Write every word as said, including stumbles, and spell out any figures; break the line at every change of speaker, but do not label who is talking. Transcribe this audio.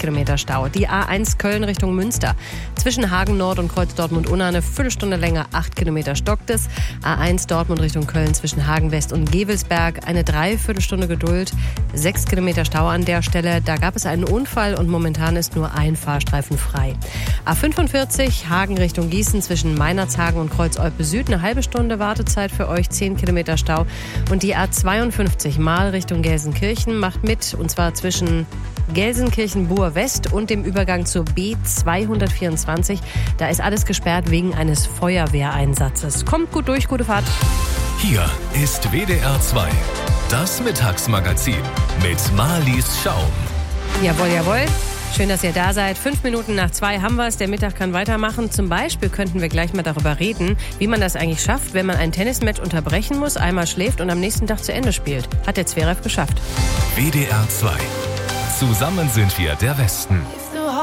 Kilometer Stau. Die A eins Köln Richtung Münster. Zwischen Hagen Nord und Kreuz Dortmund-Unna eine Viertelstunde länger, acht Kilometer stockt es. A eins Dortmund Richtung Köln zwischen Hagen West und Gevelsberg. Eine Dreiviertelstunde Geduld, sechs Kilometer Stau an der Stelle. Da gab es einen Unfall und momentan ist nur ein Fahrstreifen frei. A fünfundvierzig Hagen Richtung Gießen zwischen Meinerzhagen und Kreuz-Olpe Süd. Eine halbe Stunde Wartezeit für euch, zehn Kilometer Stau. Und die A zweiundfünfzig Mal Richtung Gelsenkirchen macht mit, und zwar zwischen Gelsenkirchen-Buhr West und dem Übergang zur B zweihundertvierundzwanzig. Da ist alles gesperrt wegen eines Feuerwehreinsatzes. Kommt gut durch, gute Fahrt.
Hier ist W D R zwei, das Mittagsmagazin mit Marlies Schaum.
Jawohl, jawohl. Schön, dass ihr da seid. Fünf Minuten nach zwei haben wir es. Der Mittag kann weitermachen. Zum Beispiel könnten wir gleich mal darüber reden, wie man das eigentlich schafft, wenn man ein Tennismatch unterbrechen muss, einmal schläft und am nächsten Tag zu Ende spielt. Hat der Zverev geschafft.
W D R zwei. Zusammen sind wir der Westen.